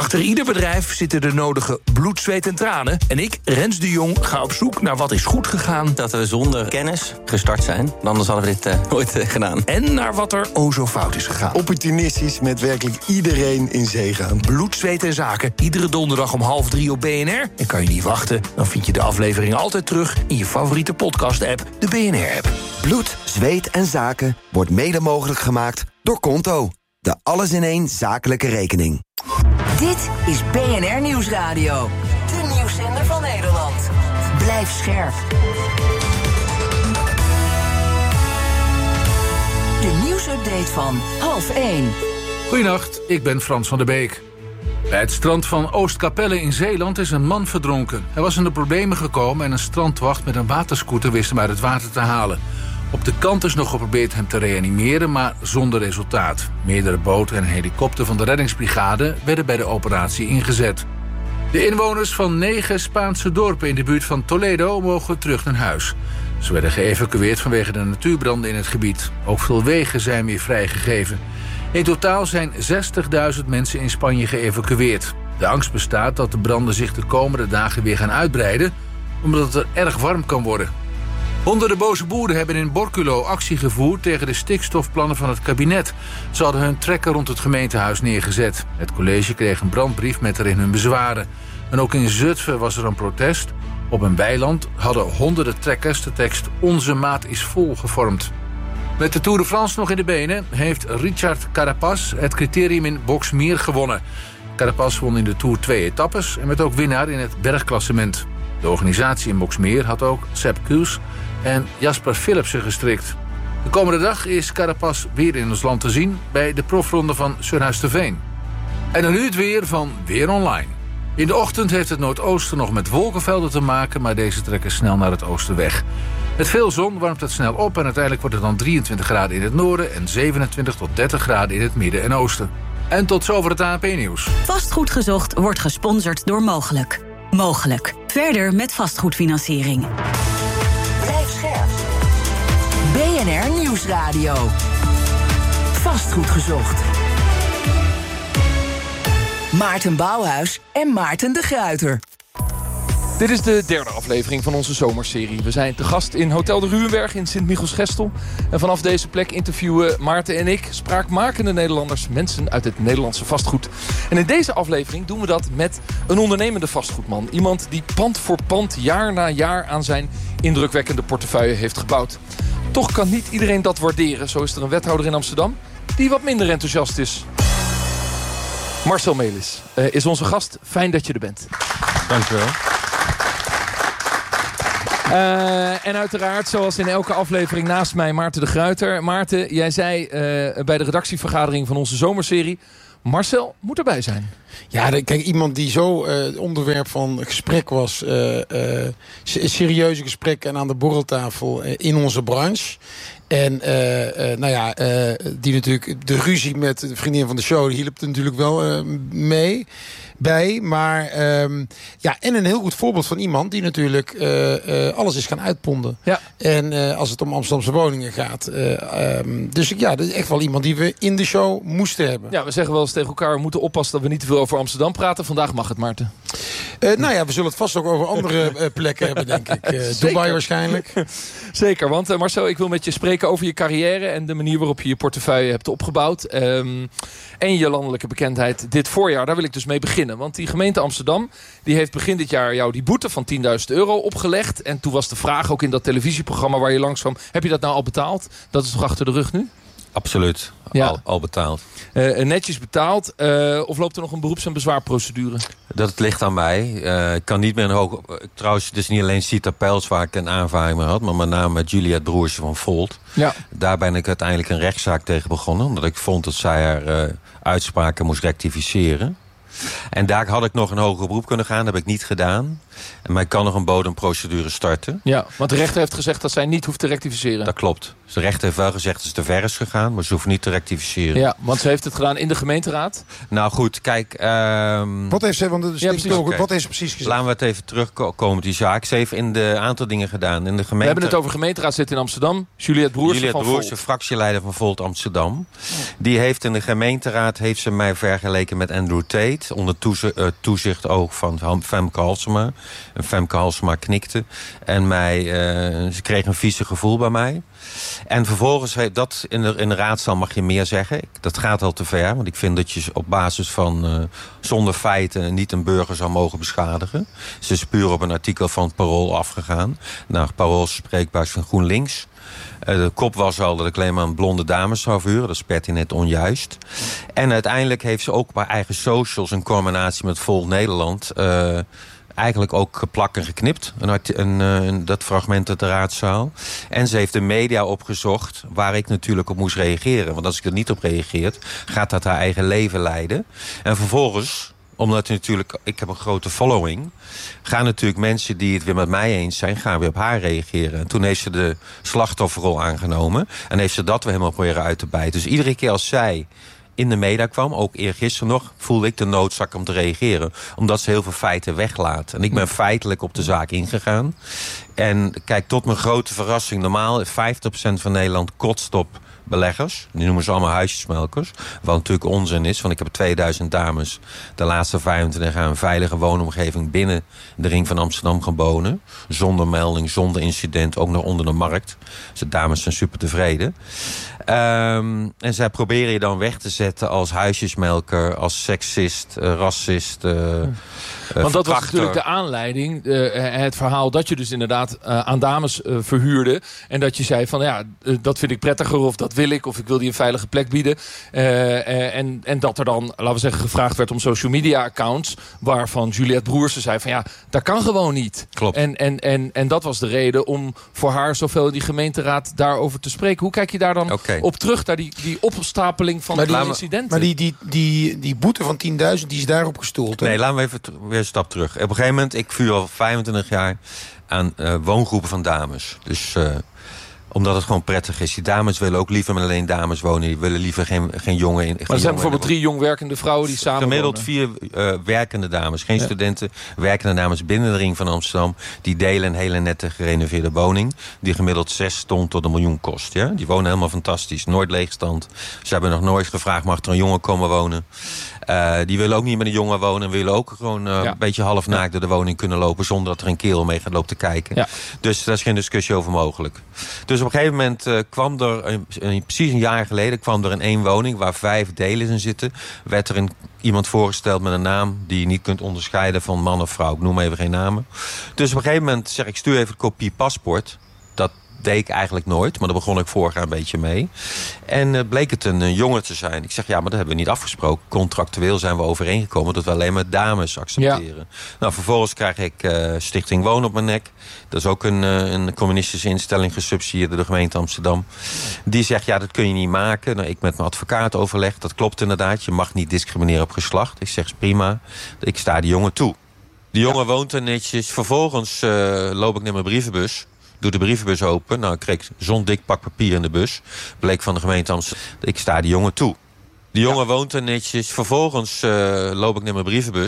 Achter ieder bedrijf zitten de nodige bloed, zweet en tranen. En ik, Rens de Jong, ga op zoek naar wat is goed gegaan. Dat we zonder kennis gestart zijn. Anders hadden we dit nooit gedaan. En naar wat er zo fout is gegaan. Opportunistisch met werkelijk iedereen in zee gaan. Bloed, zweet en zaken. Iedere donderdag om 2:30 op BNR. En kan je niet wachten, dan vind je de aflevering altijd terug in je favoriete podcast-app, de BNR-app. Bloed, zweet en zaken wordt mede mogelijk gemaakt door Konto. De alles-in-één zakelijke rekening. Dit is BNR Nieuwsradio. De nieuwszender van Nederland. Blijf scherp. De nieuwsupdate van 12:30. Goedenacht, ik ben Frans van der Beek. Bij het strand van Oostkapelle in Zeeland is een man verdronken. Hij was in de problemen gekomen en een strandwacht met een waterscooter wist hem uit het water te halen. Op de kant is nog geprobeerd hem te reanimeren, maar zonder resultaat. Meerdere boten en een helikopter van de reddingsbrigade werden bij de operatie ingezet. De inwoners van 9 Spaanse dorpen in de buurt van Toledo mogen terug naar huis. Ze werden geëvacueerd vanwege de natuurbranden in het gebied. Ook veel wegen zijn weer vrijgegeven. In totaal zijn 60.000 mensen in Spanje geëvacueerd. De angst bestaat dat de branden zich de komende dagen weer gaan uitbreiden, omdat het er erg warm kan worden. Honderden boze boeren hebben in Borculo actie gevoerd tegen de stikstofplannen van het kabinet. Ze hadden hun trekker rond het gemeentehuis neergezet. Het college kreeg een brandbrief met erin hun bezwaren. En ook in Zutphen was er een protest. Op een weiland hadden honderden trekkers de tekst "Onze maat is vol" gevormd. Met de Tour de France nog in de benen heeft Richard Carapaz het criterium in Boxmeer gewonnen. Carapaz won in de Tour 2 etappes en werd ook winnaar in het bergklassement. De organisatie in Boxmeer had ook Sepp Kuss en Jasper Philipsen gestrikt. De komende dag is Carapaz weer in ons land te zien bij de profronde van Surhuisterveen. En dan nu het weer van Weer Online. In de ochtend heeft het noordoosten nog met wolkenvelden te maken, maar deze trekken snel naar het oosten weg. Met veel zon warmt het snel op en uiteindelijk wordt het dan 23 graden in het noorden en 27 tot 30 graden in het midden en oosten. En tot zover het ANP-nieuws. Vastgoed gezocht wordt gesponsord door Mogelijk. Mogelijk. Verder met vastgoedfinanciering. Blijf scherp. BNR Nieuwsradio. Vastgoed gezocht. Maarten Bouwhuis en Maarten de Gruyter. Dit is de derde aflevering van onze zomerserie. We zijn te gast in Hotel de Ruwenberg in Sint-Michiels-Gestel. En vanaf deze plek interviewen Maarten en ik spraakmakende Nederlanders, mensen uit het Nederlandse vastgoed. En in deze aflevering doen we dat met een ondernemende vastgoedman. Iemand die pand voor pand, jaar na jaar aan zijn indrukwekkende portefeuille heeft gebouwd. Toch kan niet iedereen dat waarderen. Zo is er een wethouder in Amsterdam die wat minder enthousiast is. Marcel Melis is onze gast. Fijn dat je er bent. Dankjewel. En uiteraard, zoals in elke aflevering, naast mij Maarten de Gruyter. Maarten, jij zei bij de redactievergadering van onze zomerserie: Marcel moet erbij zijn. Ja, kijk, iemand die zo onderwerp van gesprek was, serieuze gesprekken en aan de borreltafel in onze branche. En die natuurlijk, de ruzie met de vriendin van de show, die hielp er natuurlijk wel bij. Maar en een heel goed voorbeeld van iemand die natuurlijk alles is gaan uitponden. Ja. En als het om Amsterdamse woningen gaat. Dus dat is echt wel iemand die we in de show moesten hebben. Ja, we zeggen wel eens tegen elkaar, we moeten oppassen dat we niet te veel over Amsterdam praten. Vandaag mag het, Maarten. We zullen het vast ook over andere plekken hebben, denk ik. Dubai waarschijnlijk. Zeker, want Marcel, ik wil met je spreken over je carrière en de manier waarop je je portefeuille hebt opgebouwd. En je landelijke bekendheid dit voorjaar. Daar wil ik dus mee beginnen. Want die gemeente Amsterdam die heeft begin dit jaar jou die boete van €10.000 opgelegd. En toen was de vraag ook in dat televisieprogramma waar je langs kwam: heb je dat nou al betaald? Dat is toch achter de rug nu? Absoluut. Ja. Al betaald. Netjes betaald. Of loopt er nog een beroeps- en bezwaarprocedure? Dat ligt aan mij. Ik kan niet meer een hoog... Trouwens, het is niet alleen Sita Pijls waar ik een aanvaring mee had, maar met name met Juliette Broersje van Volt. Ja. Daar ben ik uiteindelijk een rechtszaak tegen begonnen, omdat ik vond dat zij haar uitspraken moest rectificeren. En daar had ik nog een hoger beroep kunnen gaan. Dat heb ik niet gedaan. Maar ik kan nog een bodemprocedure starten. Ja, want de rechter heeft gezegd dat zij niet hoeft te rectificeren. Dat klopt. De rechter heeft wel gezegd dat ze te ver is gegaan, maar ze hoeft niet te rectificeren. Ja, want ze heeft het gedaan in de gemeenteraad. Nou goed, kijk... Wat heeft ze, wat heeft ze precies gezegd? Laten we het even terugkomen op die zaak. Ze heeft een aantal dingen gedaan. In de We hebben het over gemeenteraad zitten in Amsterdam. Juliette Broersen, fractieleider van Volt Amsterdam. Die heeft in de gemeenteraad ze mij vergeleken met Andrew Tate. Onder toezicht ook van Femke Halsema. En Femke Halsema knikte. En ze kreeg een vieze gevoel bij mij. En vervolgens, dat in de raadzaal mag je meer zeggen. Dat gaat al te ver. Want ik vind dat je op basis van zonder feiten niet een burger zou mogen beschadigen. Ze is puur op een artikel van het Parool afgegaan. Nou, Parool spreekbaar van GroenLinks. De kop was al dat ik alleen maar een blonde dames zou verhuren. Dat is pertinent onjuist. En uiteindelijk heeft ze ook op haar eigen socials in combinatie met Volt Nederland... eigenlijk ook geplakt en geknipt. Dat fragment uit de raadzaal. En ze heeft de media opgezocht waar ik natuurlijk op moest reageren. Want als ik er niet op reageert, gaat dat haar eigen leven leiden. En vervolgens, omdat ik heb een grote following, gaan natuurlijk mensen die het weer met mij eens zijn, gaan weer op haar reageren. En toen heeft ze de slachtofferrol aangenomen. En heeft ze dat weer helemaal proberen uit te bijten. Dus iedere keer als zij in de media kwam, ook eergisteren nog, voelde ik de noodzaak om te reageren. Omdat ze heel veel feiten weglaat. En ik ben feitelijk op de zaak ingegaan. En kijk, tot mijn grote verrassing, normaal 50% van Nederland kotst op beleggers. Die noemen ze allemaal huisjesmelkers. Wat natuurlijk onzin is, want ik heb 2000 dames de laatste 25 jaar een veilige woonomgeving binnen de ring van Amsterdam gewonnen. Zonder melding, zonder incident, ook nog onder de markt. Dus de dames zijn super tevreden. En zij proberen je dan weg te zetten als huisjesmelker, als seksist, racist, want dat was natuurlijk de aanleiding, het verhaal dat je dus inderdaad aan dames verhuurde. En dat je zei van ja, dat vind ik prettiger of dat wil ik. Of ik wil die een veilige plek bieden. En dat er dan, laten we zeggen, gevraagd werd om social media accounts. Waarvan Juliette Broersen zei van ja, dat kan gewoon niet. Klopt. En dat was de reden om voor haar zoveel in die gemeenteraad daarover te spreken. Hoe kijk je daar dan op terug, naar die opstapeling van die incidenten? Maar die boete van 10.000, die is daarop gestoeld. Hè? Nee, laten we even weer een stap terug. Op een gegeven moment, ik vuur al 25 jaar aan woongroepen van dames. Dus omdat het gewoon prettig is. Die dames willen ook liever met alleen dames wonen. Die willen liever geen jongen in. Maar er zijn bijvoorbeeld 3 jong werkende vrouwen die samen gemiddeld wonen. 4 werkende dames. Geen studenten. Werkende dames binnen de ring van Amsterdam. Die delen een hele nette gerenoveerde woning. Die gemiddeld 6 ton tot 1 miljoen kost. Ja? Die wonen helemaal fantastisch. Nooit leegstand. Ze hebben nog nooit gevraagd, mag er een jongen komen wonen? Die willen ook niet met een jongen wonen. Willen ook gewoon een beetje half naakt door de woning kunnen lopen. Zonder dat er een kerel mee gaat lopen te kijken. Ja. Dus daar is geen discussie over mogelijk. Dus op een gegeven moment kwam er, precies een jaar geleden, kwam er in 1 woning waar 5 delen in zitten. Werd er iemand voorgesteld met een naam die je niet kunt onderscheiden van man of vrouw. Ik noem even geen namen. Dus op een gegeven moment zeg ik, stuur even een kopie paspoort. Dat deed ik eigenlijk nooit, maar daar begon ik vorig jaar een beetje mee. En bleek het een jongen te zijn. Ik zeg, ja, maar dat hebben we niet afgesproken. Contractueel zijn we overeengekomen dat we alleen maar dames accepteren. Ja. Nou, vervolgens krijg ik Stichting Woon op mijn nek. Dat is ook een communistische instelling gesubsidieerd door de gemeente Amsterdam. Die zegt, ja, dat kun je niet maken. Nou, ik met mijn advocaat overleg. Dat klopt inderdaad. Je mag niet discrimineren op geslacht. Ik zeg, prima. Ik sta die jongen toe. Die jongen woont er netjes. Vervolgens loop ik naar mijn brievenbus. Doe de brievenbus open. Nou, ik kreeg zo'n dik pak papier in de bus. Bleek van de gemeente Amsterdam. Ik sta die jongen toe. Die jongen woont er netjes. Vervolgens loop ik naar mijn brievenbus.